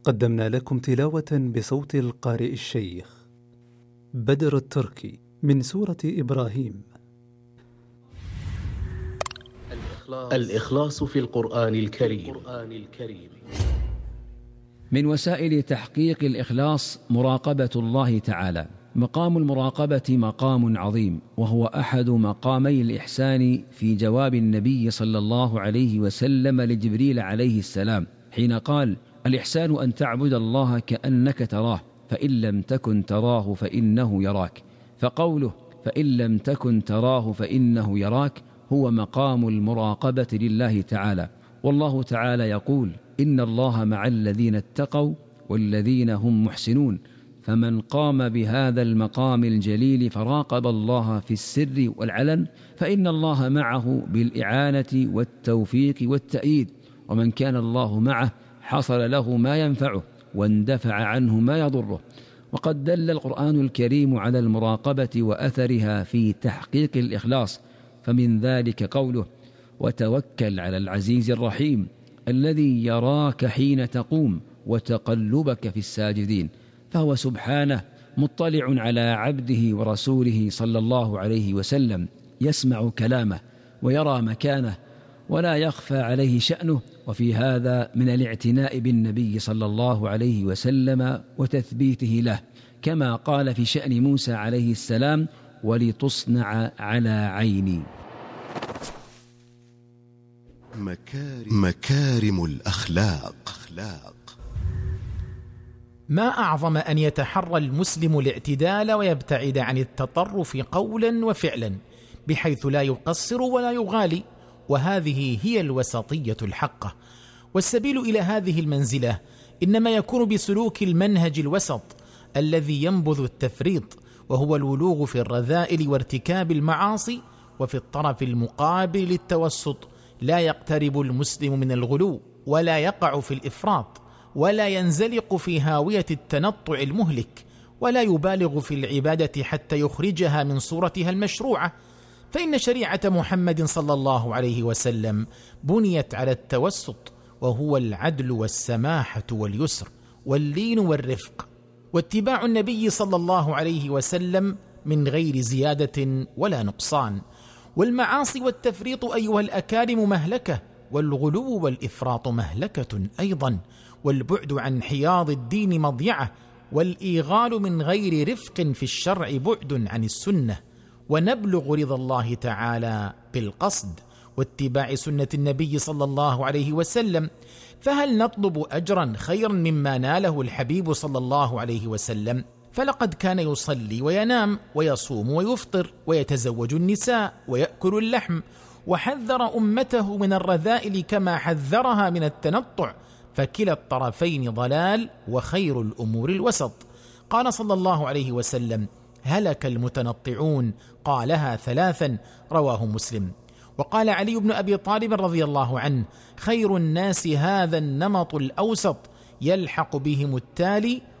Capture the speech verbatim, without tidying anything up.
قدمنا لكم تلاوة بصوت القارئ الشيخ بدر التركي من سورة إبراهيم. الإخلاص في القرآن الكريم. من وسائل تحقيق الإخلاص مراقبة الله تعالى. مقام المراقبة مقام عظيم، وهو أحد مقامي الإحسان في جواب النبي صلى الله عليه وسلم لجبريل عليه السلام حين قال: الإحسان أن تعبد الله كأنك تراه، فإن لم تكن تراه فإنه يراك. فقوله فإن لم تكن تراه فإنه يراك هو مقام المراقبة لله تعالى. والله تعالى يقول: إن الله مع الذين اتقوا والذين هم محسنون. فمن قام بهذا المقام الجليل فراقب الله في السر والعلن فإن الله معه بالإعانة والتوفيق والتأييد، ومن كان الله معه حصل له ما ينفعه واندفع عنه ما يضره. وقد دل القرآن الكريم على المراقبة وأثرها في تحقيق الإخلاص، فمن ذلك قوله: وتوكل على العزيز الرحيم الذي يراك حين تقوم وتقلبك في الساجدين. فهو سبحانه مطلع على عبده ورسوله صلى الله عليه وسلم، يسمع كلامه ويرى مكانه ولا يخفى عليه شأنه. وفي هذا من الاعتناء بالنبي صلى الله عليه وسلم وتثبيته له، كما قال في شأن موسى عليه السلام: ولتصنع على عيني. مكارم, مكارم الأخلاق. ما أعظم أن يتحرى المسلم الاعتدال ويبتعد عن التطرف قولا وفعلا، بحيث لا يقصر ولا يغالي، وهذه هي الوسطية الحقة. والسبيل إلى هذه المنزلة إنما يكون بسلوك المنهج الوسط الذي ينبذ التفريط، وهو الولوغ في الرذائل وارتكاب المعاصي، وفي الطرف المقابل للتوسط لا يقترب المسلم من الغلو ولا يقع في الإفراط ولا ينزلق في هاوية التنطع المهلك، ولا يبالغ في العبادة حتى يخرجها من صورتها المشروعة. فإن شريعة محمد صلى الله عليه وسلم بنيت على التوسط، وهو العدل والسماحة واليسر واللين والرفق، واتباع النبي صلى الله عليه وسلم من غير زيادة ولا نقصان. والمعاصي والتفريط أيها الأكارم مهلكة، والغلو والإفراط مهلكة أيضا، والبعد عن حياض الدين مضيعة، والإيغال من غير رفق في الشرع بعد عن السنة. ونبلغ رضا الله تعالى بالقصد واتباع سنة النبي صلى الله عليه وسلم. فهل نطلب أجرا خيرا مما ناله الحبيب صلى الله عليه وسلم؟ فلقد كان يصلي وينام ويصوم ويفطر ويتزوج النساء ويأكل اللحم، وحذر أمته من الرذائل كما حذرها من التنطع، فكلا الطرفين ضلال، وخير الأمور الوسط. قال صلى الله عليه وسلم: هلك المتنطعون، قالها ثلاثا، رواه مسلم. وقال علي بن أبي طالب رضي الله عنه: خير الناس هذا النمط الأوسط، يلحق بهم التالي